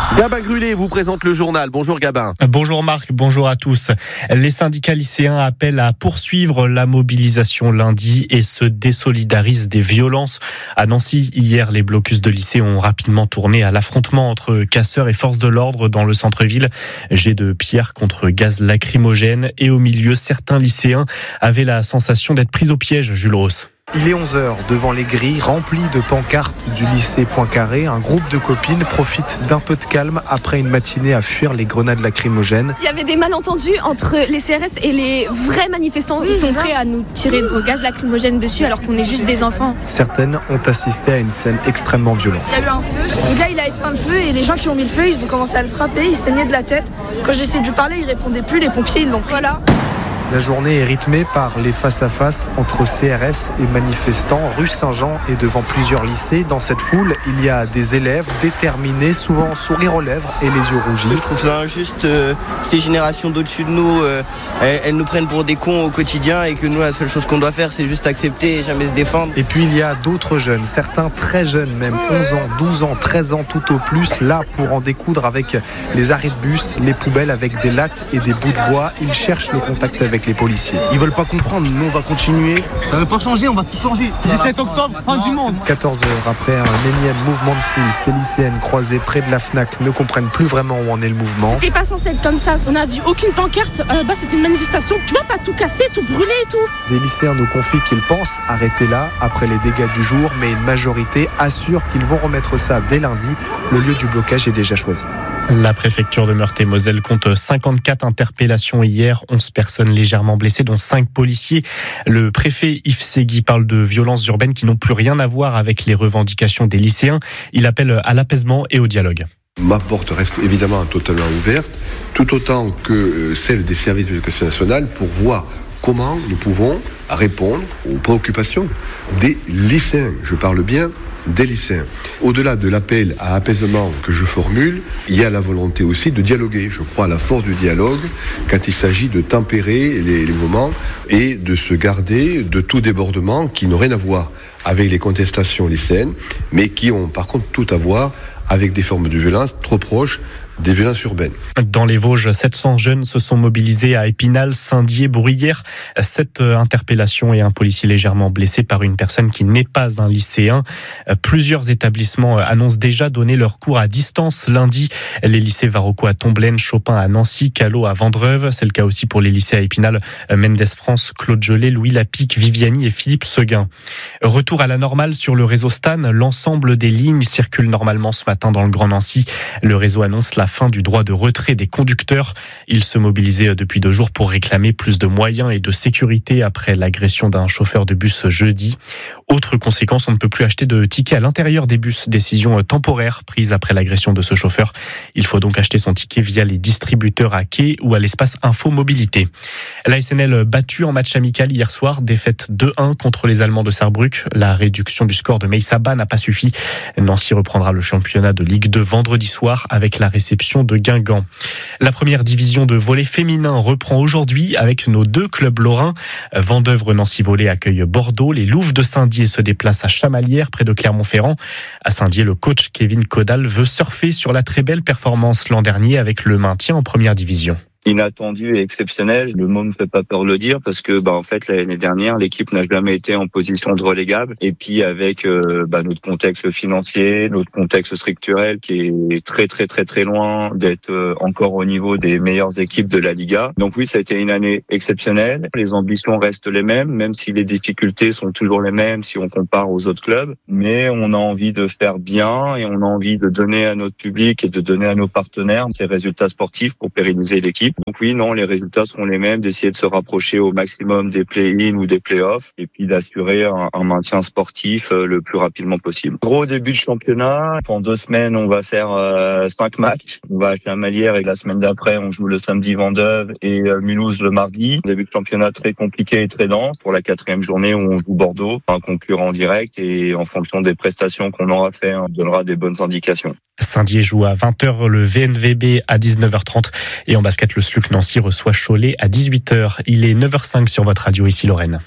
Gabin Grulé vous présente le journal. Bonjour Gabin. Bonjour Marc, bonjour à tous. Les syndicats lycéens appellent à poursuivre la mobilisation lundi et se désolidarisent des violences. À Nancy, hier, les blocus de lycée ont rapidement tourné à l'affrontement entre casseurs et forces de l'ordre dans le centre-ville. Jets de pierre contre gaz lacrymogène et au milieu, certains lycéens avaient la sensation d'être pris au piège, Jules Ross. Il est 11h, devant les grilles remplies de pancartes du lycée Poincaré. Un groupe de copines profite d'un peu de calme après une matinée à fuir les grenades lacrymogènes. Il y avait des malentendus entre les CRS et les vrais manifestants. Ils sont prêts à nous tirer au gaz lacrymogène dessus alors qu'on est juste des enfants. Certaines ont assisté à une scène extrêmement violente. Il y a eu un feu, le gars il a éteint le feu et les gens qui ont mis le feu, ils ont commencé à le frapper, il saignait de la tête. Quand j'ai essayé de lui parler, il répondait plus, les pompiers ils l'ont pris. Voilà. La journée est rythmée par les face-à-face entre CRS et manifestants rue Saint-Jean et devant plusieurs lycées. Dans cette foule, il y a des élèves déterminés, souvent sourire aux lèvres et les yeux rougis. Je trouve ça injuste, ces générations d'au-dessus de nous, elles nous prennent pour des cons au quotidien et que nous, la seule chose qu'on doit faire, c'est juste accepter et jamais se défendre. Et puis il y a d'autres jeunes, certains très jeunes, même 11 ans, 12 ans, 13 ans tout au plus, là pour en découdre avec les arrêts de bus, les poubelles avec des lattes et des bouts de bois. Ils cherchent le contact avec les policiers. Ils veulent pas comprendre, nous on va continuer. Ça veut pas changer, on va tout changer. 17 octobre, fin du monde. 14 heures après un énième mouvement de foule, ces lycéennes croisées près de la FNAC ne comprennent plus vraiment où en est le mouvement. C'était pas censé être comme ça. On n'a vu aucune pancarte, c'était une manifestation. Tu vois, pas tout casser, tout brûler et tout. Des lycéens nous confient qu'ils pensent arrêter là après les dégâts du jour, mais une majorité assure qu'ils vont remettre ça dès lundi. Le lieu du blocage est déjà choisi. La préfecture de Meurthe-et-Moselle compte 54 interpellations hier, 11 personnes légèrement blessées, dont 5 policiers. Le préfet Yves Segui parle de violences urbaines qui n'ont plus rien à voir avec les revendications des lycéens. Il appelle à l'apaisement et au dialogue. Ma porte reste évidemment totalement ouverte, tout autant que celle des services de l'éducation nationale, pour voir comment nous pouvons répondre aux préoccupations des lycéens. Je parle bien des lycéens. Au-delà de l'appel à apaisement que je formule, il y a la volonté aussi de dialoguer. Je crois à la force du dialogue quand il s'agit de tempérer les moments et de se garder de tout débordement qui n'ont rien à voir avec les contestations lycéennes, mais qui ont par contre tout à voir avec des formes de violence trop proches des violences urbaines. Dans les Vosges, 700 jeunes se sont mobilisés à Épinal, Saint-Dié, Bruyères. 7 interpellations et un policier légèrement blessé par une personne qui n'est pas un lycéen. Plusieurs établissements annoncent déjà donner leurs cours à distance lundi. Les lycées Varocco à Tomblaine, Chopin à Nancy, Callot à Vendreuve. C'est le cas aussi pour les lycées à Épinal, Mendes France, Claude Gelée, Louis Lapique, Viviani et Philippe Seguin. Retour à la normale sur le réseau Stan. L'ensemble des lignes circulent normalement ce matin dans le Grand Nancy. Le réseau annonce la fin du droit de retrait des conducteurs. Ils se mobilisaient depuis 2 jours pour réclamer plus de moyens et de sécurité après l'agression d'un chauffeur de bus jeudi. Autre conséquence, on ne peut plus acheter de tickets à l'intérieur des bus. Décision temporaire prise après l'agression de ce chauffeur. Il faut donc acheter son ticket via les distributeurs à quai ou à l'espace Info Mobilité. La SNL battue en match amical hier soir, défaite 2-1 contre les Allemands de Sarrebruck. La réduction du score de Meissaba n'a pas suffi. Nancy reprendra le championnat de Ligue 2 vendredi soir avec la réception de Guingamp. La première division de volley féminin reprend aujourd'hui avec nos 2 clubs lorrains. Vendeuvre Nancy Volley accueille Bordeaux. Les Louves de Saint-Dié se déplacent à Chamalières, près de Clermont-Ferrand. À Saint-Dié, le coach Kevin Caudal veut surfer sur la très belle performance l'an dernier avec le maintien en première division. Inattendu et exceptionnel. Le mot ne fait pas peur de le dire parce que en fait l'année dernière l'équipe n'a jamais été en position de relégable et puis avec notre contexte financier, notre contexte structurel qui est très très très très loin d'être encore au niveau des meilleures équipes de la Liga. Donc oui, ça a été une année exceptionnelle. Les ambitions restent les mêmes, même si les difficultés sont toujours les mêmes si on compare aux autres clubs, mais on a envie de faire bien et on a envie de donner à notre public et de donner à nos partenaires ces résultats sportifs pour pérenniser l'équipe. Donc oui, non, les résultats seront les mêmes, d'essayer de se rapprocher au maximum des play-in ou des play-offs et puis d'assurer un maintien sportif le plus rapidement possible. Gros début de championnat, pendant 2 semaines, on va faire 5 matchs. On va à Chamalières et la semaine d'après, on joue le samedi Vendeuve et Mulhouse le mardi. Début de championnat très compliqué et très dense. Pour la 4e journée où on joue Bordeaux, un concurrent direct et en fonction des prestations qu'on aura fait, on donnera des bonnes indications. Saint-Dié joue à 20h, le VNVB à 19h30 et en basket, le SLUC Nancy reçoit Cholet à 18h. Il est 9h05 sur votre radio, ici Lorraine.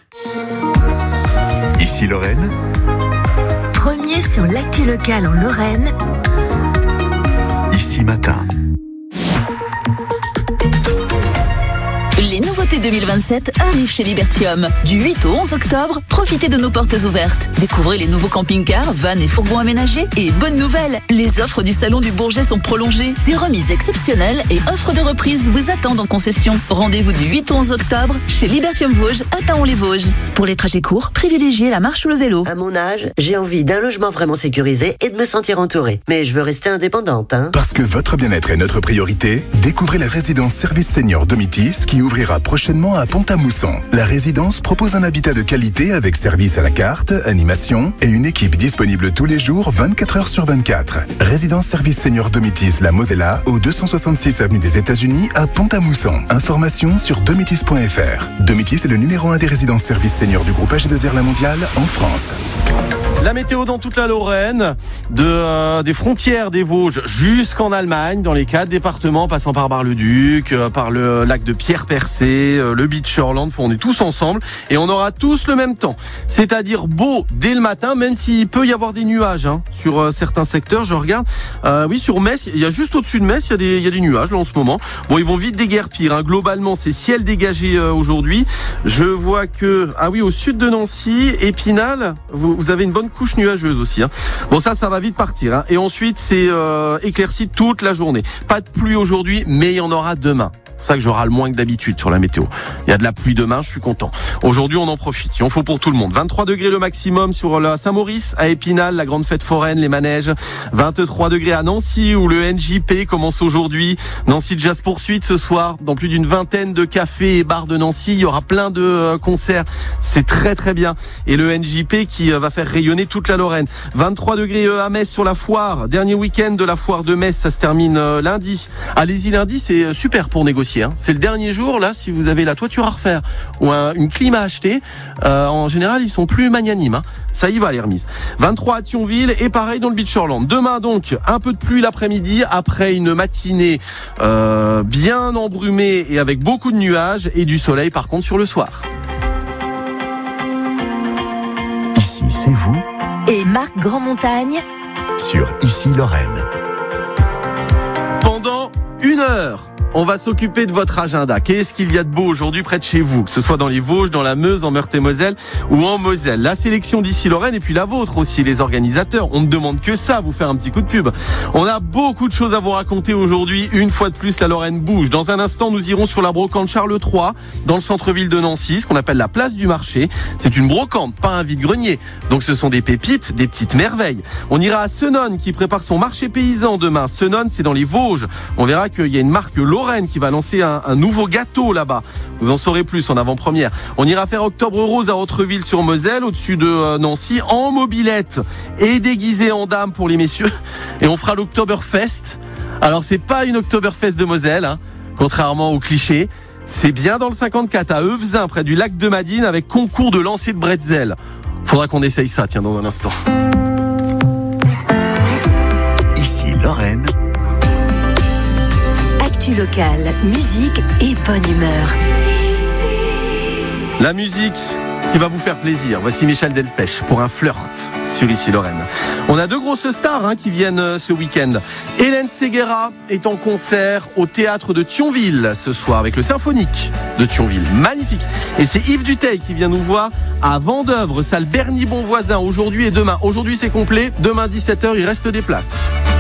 Ici Lorraine. Premier sur l'actu locale en Lorraine. Ici Midi Matin. Les nouveautés 2027 arrivent chez Libertium. Du 8 au 11 octobre, profitez de nos portes ouvertes. Découvrez les nouveaux camping-cars, vannes et fourgons aménagés. Et bonne nouvelle, les offres du Salon du Bourget sont prolongées. Des remises exceptionnelles et offres de reprise vous attendent en concession. Rendez-vous du 8 au 11 octobre chez Libertium Vosges à Taon-les-Vosges. Pour les trajets courts, privilégiez la marche ou le vélo. À mon âge, j'ai envie d'un logement vraiment sécurisé et de me sentir entourée. Mais je veux rester indépendante. Parce que votre bien-être est notre priorité, découvrez la résidence Service Senior Domitis qui ouvrira prochainement à Pont-à-Mousson. La résidence propose un habitat de qualité avec service à la carte, animation et une équipe disponible tous les jours 24 heures sur 24. Résidence Service Senior Domitis La Mosella au 266 avenue des États-Unis à Pont-à-Mousson. Informations sur domitis.fr. Domitis est le numéro 1 des résidences services seniors du groupe AG2R La Mondiale en France. La météo dans toute la Lorraine, des frontières des Vosges jusqu'en Allemagne, dans les 4 départements, passant par Bar-le-Duc, par le lac de Pierre-Percé, le Beacherland. On est tous ensemble et on aura tous le même temps. C'est-à-dire beau dès le matin, même s'il peut y avoir des nuages sur certains secteurs. Je regarde, oui, sur Metz, il y a juste au-dessus de Metz, il y a des nuages là en ce moment. Bon, ils vont vite déguerpir. Globalement, c'est ciel dégagé aujourd'hui. Je vois que, au sud de Nancy, Épinal, vous avez une bonne couche nuageuse aussi. Bon, ça va vite partir. Et ensuite, c'est éclairci toute la journée. Pas de pluie aujourd'hui, mais il y en aura demain. C'est ça que je râle moins que d'habitude sur la météo. Il y a de la pluie demain, je suis content. Aujourd'hui, on en profite. Il en faut pour tout le monde. 23 degrés le maximum sur la Saint-Maurice, à Épinal, la grande fête foraine, les manèges. 23 degrés à Nancy, où le NJP commence aujourd'hui. Nancy Jazz Poursuite ce soir, dans plus d'une vingtaine de cafés et bars de Nancy. Il y aura plein de concerts. C'est très très bien. Et le NJP qui va faire rayonner toute la Lorraine. 23 degrés à Metz sur la foire. Dernier week-end de la foire de Metz, ça se termine lundi. Allez-y lundi, c'est super pour négocier. C'est le dernier jour, là, si vous avez la toiture à refaire ou une clim à acheter, en général, ils sont plus magnanimes. Ça y va, les remises. 23 à Thionville et pareil dans le Beacherland. Demain, donc, un peu de pluie l'après-midi après une matinée bien embrumée et avec beaucoup de nuages et du soleil, par contre, sur le soir. Ici, c'est vous. Et Marc Grandmontagne sur Ici Lorraine. Pendant 1 heure, on va s'occuper de votre agenda. Qu'est-ce qu'il y a de beau aujourd'hui près de chez vous, que ce soit dans les Vosges, dans la Meuse, en Meurthe-et-Moselle ou en Moselle. La sélection d'Ici Lorraine et puis la vôtre aussi, les organisateurs. On ne demande que ça, vous faire un petit coup de pub. On a beaucoup de choses à vous raconter aujourd'hui. Une fois de plus, la Lorraine bouge. Dans un instant, nous irons sur la brocante Charles III, dans le centre-ville de Nancy, ce qu'on appelle la place du marché. C'est une brocante, pas un vide-grenier. Donc ce sont des pépites, des petites merveilles. On ira à Senones qui prépare son marché paysan demain. Senones, c'est dans les Vosges. On verra qu'il y a une marque Lorraine qui va lancer un nouveau gâteau là-bas. Vous en saurez plus en avant-première. On ira faire Octobre Rose à Autreville-sur-Moselle, au-dessus de Nancy, en mobilette et déguisé en dame pour les messieurs. Et on fera l'Oktoberfest. Alors c'est pas une Oktoberfest de Moselle, contrairement aux clichés. C'est bien dans le 54 à Euvezin, près du lac de Madine, avec concours de lancer de bretzel. Faudra qu'on essaye ça, tiens, dans un instant. Ici Lorraine. Actu locale, musique et bonne humeur. La musique qui va vous faire plaisir. Voici Michel Delpech pour un flirt sur Ici Lorraine. On a 2 grosses stars qui viennent ce week-end. Hélène Séguéra est en concert au théâtre de Thionville ce soir avec le Symphonique de Thionville. Magnifique. Et c'est Yves Duteil qui vient nous voir à Vendeuvre, salle Berny Bonvoisin, aujourd'hui et demain. Aujourd'hui c'est complet, demain 17h, il reste des places.